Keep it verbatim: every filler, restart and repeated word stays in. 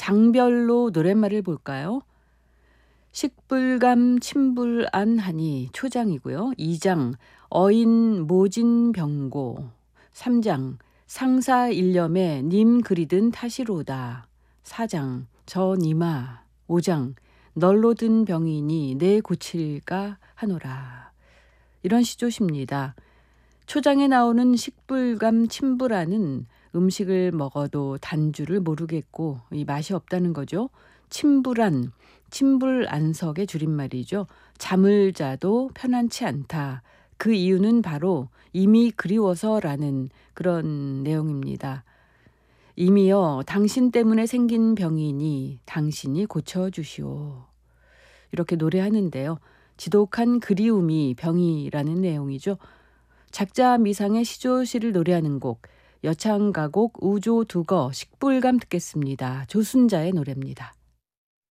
장별로 노랫말을 볼까요? 식불감 침불안하니 초장이고요. 이 장 어인 모진병고, 삼 장 상사일념에 님 그리든 탓이로다, 사 장 저 니마, 오 장 널로 든 병이니 내 고칠까 하노라. 이런 시조십니다. 초장에 나오는 식불감 침불안은 음식을 먹어도 단주를 모르겠고 이 맛이 없다는 거죠. 침불안, 침불안석의 줄임말이죠. 잠을 자도 편안치 않다. 그 이유는 바로 이미 그리워서라는 그런 내용입니다. 이미여 당신 때문에 생긴 병이니 당신이 고쳐주시오. 이렇게 노래하는데요. 지독한 그리움이 병이라는 내용이죠. 작자 미상의 시조시를 노래하는 곡, 여창가곡 우조 두거 식불감 듣겠습니다. 조순자의 노래입니다.